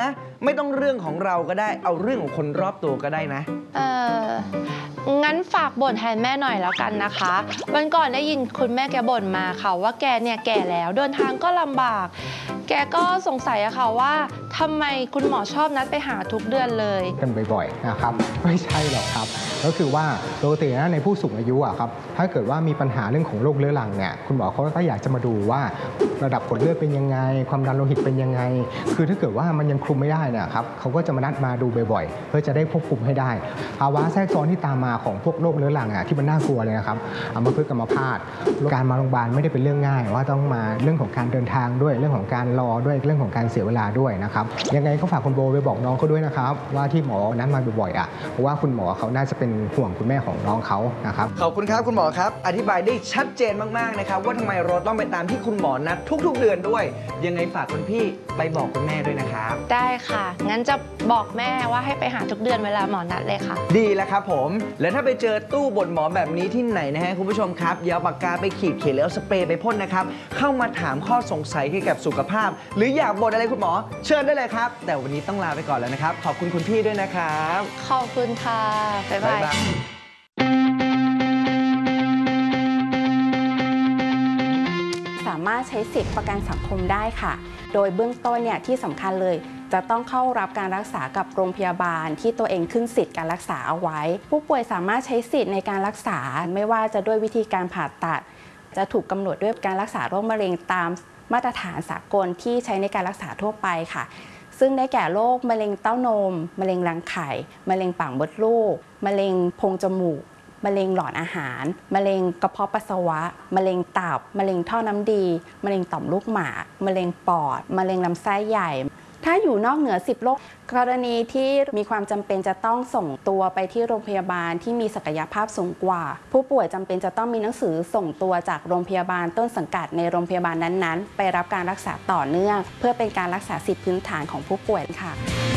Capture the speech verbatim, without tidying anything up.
ไม่ต้องเรื่องของเราก็ได้เอาเรื่องของคนรอบตัวก็ได้นะเอองั้นฝากบ่นแทนแม่หน่อยแล้วกันนะคะวันก่อนได้ยินคุณแม่แกบ่นมาค่ะว่าแกเนี่ยแก่แล้วเดินทางก็ลำบากแกก็สงสัยอะค่ะว่าทำไมคุณหมอชอบนัดไปหาทุกเดือนเลยกันบ่อยๆนะครับไม่ใช่หรอกครับก็คือว่าปกตินะในผู้สูงอายุอะครับถ้าเกิดว่ามีปัญหาเรื่องของโรคเรื้อรังเนี่ยคุณหมอเขาก็อยากจะมาดูว่าระดับผลเลือดเป็นยังไงความดันโลหิตเป็นยังไงคือถ้าเกิดว่ามันยังคุมไม่ได้เนี่ยครับเขาก็จะมานัดมาดูบ่อยๆเพื่อจะได้ควบคุมให้ได้ภาวะแทรกซ้อนที่ตามมาของพวกโรคเรื้อรังอะที่มันน่ากลัวเลยนะครับอัมพฤกษ์อัมพาตการมาโรงพยาบาลไม่ได้เป็นเรื่องง่ายว่าต้องมาเรื่องของการเดินทางด้วยเรื่องของการรอด้วยเรื่องของการเสียเวลาด้วยนะครับยังไงก็ฝากคุณโบไปบอกน้องเขาด้วยนะครับว่าที่หมอนัดมาบ่อยๆอ่ะเพราะว่าคุณหมอเขาน่าจะเป็นห่วงคุณแม่ของน้องเขานะครับขอบคุณครับคุณหมอครับอธิบายได้ชัดเจนมากๆนะครับว่าทำไมเราต้องไปตามที่คุณหมอนัดทุกๆเดือนด้วยยังไงฝากคุณพี่ไปบอกคุณแม่ด้วยนะครับได้ค่ะงั้นจะบอกแม่ว่าให้ไปหาทุกเดือนเวลาหมอนัดเลยค่ะดีแล้วครับผมและถ้าไปเจอตู้บ่นหมอแบบนี้ที่ไหนนะฮะคุณผู้ชมครับอย่าเอาปากกาไปขีดเขียนแล้วสเปรย์ไปพ่นนะครับเข้ามาถามข้อสงสัยเกี่ยวกับสุขภาพหรืออยากบ่นอะไรคุณหมอเชิญได้เลยครับแต่วันนี้ต้องลาไปก่อนแล้วนะครับขอบคุณคุณพี่ด้วยนะครับขอบคุณค่ะบ๊ายบายสามารถใช้สิทธิประกันสังคมได้ค่ะโดยเบื้องต้นเนี่ยที่สำคัญเลยจะต้องเข้ารับการรักษากับโรงพยาบาลที่ตัวเองขึ้นสิทธิ์การรักษาเอาไว้ผู้ป่วยสามารถใช้สิทธิ์ในการรักษาไม่ว่าจะด้วยวิธีการผ่าตัดจะถูกกำหนดด้วยการรักษาโรคมะเร็งตามมาตรฐานสากลที่ใช้ในการรักษาทั่วไปค่ะซึ่งได้แก่โรคมะเร็งเต้านมมะเร็งรังไข่มะเร็งปากมดลูกมะเร็งโพรงจมูกมะเร็งหลอดอาหารมะเร็งกระเพาะปัสสาวะมะเร็งตับมะเร็งท่อน้ำดีมะเร็งต่อมลูกหมากมะเร็งปอดมะเร็งลำไส้ใหญ่ถ้าอยู่นอกเหนือสิบโรคกรณีที่มีความจำเป็นจะต้องส่งตัวไปที่โรงพยาบาลที่มีศักยภาพสูงกว่าผู้ป่วยจำเป็นจะต้องมีหนังสือส่งตัวจากโรงพยาบาลต้นสังกัดในโรงพยาบาลนั้นๆไปรับการรักษาต่อเนื่องเพื่อเป็นการรักษาสิทธิพื้นฐานของผู้ป่วยค่ะ